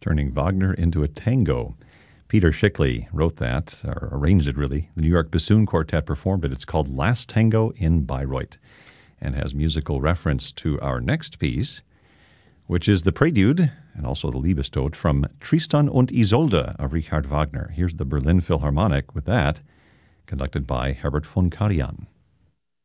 turning Wagner into a tango. Peter Schickli wrote that, or arranged it really. The New York Bassoon Quartet performed it. It's called Last Tango in Bayreuth and has musical reference to our next piece, which is the Prelude and also the Liebestod from Tristan und Isolde of Richard Wagner. Here's the Berlin Philharmonic with that, conducted by Herbert von Karajan.